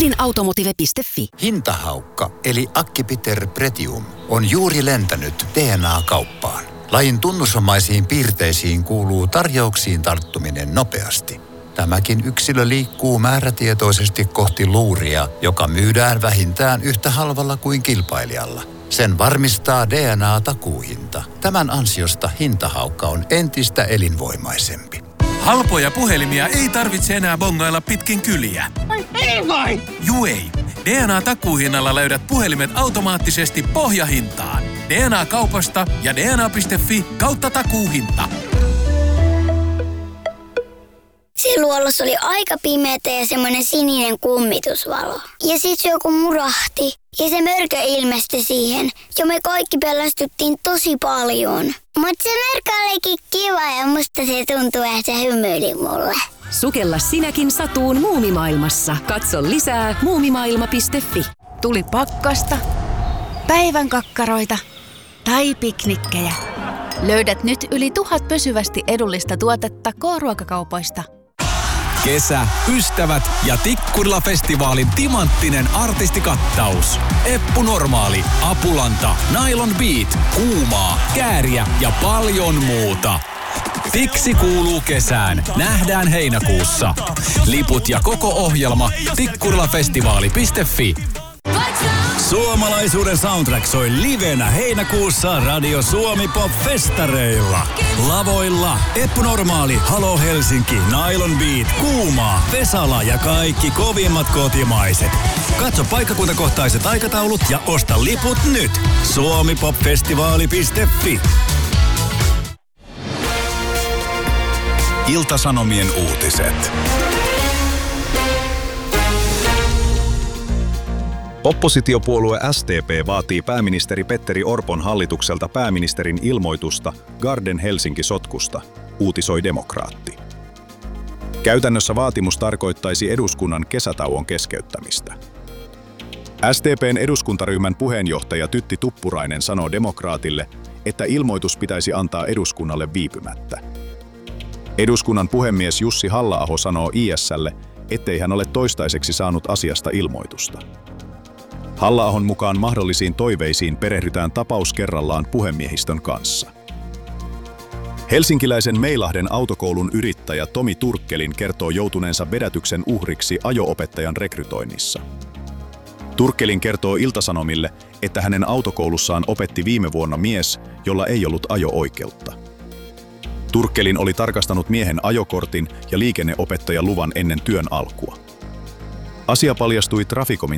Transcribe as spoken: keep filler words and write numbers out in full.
elinautomotive piste fi. Hintahaukka eli Acquipiter Pretium on juuri lentänyt D N A-kauppaan. Lajin tunnusomaisiin piirteisiin kuuluu tarjouksiin tarttuminen nopeasti. Tämäkin yksilö liikkuu määrätietoisesti kohti luuria, joka myydään vähintään yhtä halvalla kuin kilpailijalla. Sen varmistaa D N A-takuuhinta. Tämän ansiosta hintahaukka on entistä elinvoimaisempi. Halpoja puhelimia ei tarvitse enää bongailla pitkin kyliä. Ai ei vai! Juu ei. D N A-takuuhinnalla löydät puhelimet automaattisesti pohjahintaan. D N A-kaupasta ja D N A piste fi kautta takuuhinta. Se luolos oli aika pimeätä ja semmoinen sininen kummitusvalo. Ja sit se joku murahti ja se mörkö ilmestyi siihen. Ja me kaikki pelästyttiin tosi paljon. Mutta se mörkö olikin kiva ja musta se tuntui, että se hymyili mulle. Sukella sinäkin satuun muumimaailmassa. Katso lisää muumimaailma piste fi. Tuli pakkasta, päivän kakkaroita tai piknikkejä. Löydät nyt yli tuhat pysyvästi edullista tuotetta K-ruokakaupoista. Kesä, ystävät ja Tikkurila-festivaalin timanttinen artistikattaus. Eppu Normaali, Apulanta, Nylon Beat, Kuumaa, Kääriä ja paljon muuta. Tiksi kuuluu kesään. Nähdään heinäkuussa. Liput ja koko ohjelma tikkurilafestivaali piste fi. Suomalaisuuden soundtrack soi livenä heinäkuussa Radio Suomi Pop-festareilla. Lavoilla Eppu Normaali, Halo Helsinki, Nylon Beat, Kuumaa, Vesala ja kaikki kovimmat kotimaiset. Katso paikkakuntakohtaiset aikataulut ja osta liput nyt. suomipopfestivaali piste fi. Ilta-Sanomien uutiset. Oppositiopuolue S D P vaatii pääministeri Petteri Orpon hallitukselta pääministerin ilmoitusta Garden Helsinki-sotkusta, uutisoi Demokraatti. Käytännössä vaatimus tarkoittaisi eduskunnan kesätauon keskeyttämistä. S D P:n eduskuntaryhmän puheenjohtaja Tytti Tuppurainen sanoo Demokraatille, että ilmoitus pitäisi antaa eduskunnalle viipymättä. Eduskunnan puhemies Jussi Halla-aho sanoo I S:lle, ettei hän ole toistaiseksi saanut asiasta ilmoitusta. Halla-ahon mukaan mahdollisiin toiveisiin perehdytään tapaus kerrallaan puhemiehistön kanssa. Helsinkiläisen Meilahden autokoulun yrittäjä Tomi Turkkelin kertoo joutuneensa vedätyksen uhriksi ajo-opettajan rekrytoinnissa. Turkkelin kertoo Ilta-Sanomille, että hänen autokoulussaan opetti viime vuonna mies, jolla ei ollut ajo-oikeutta. Turkkelin oli tarkastanut miehen ajokortin ja liikenneopettajan luvan ennen työn alkua. Asia paljastui Traficomin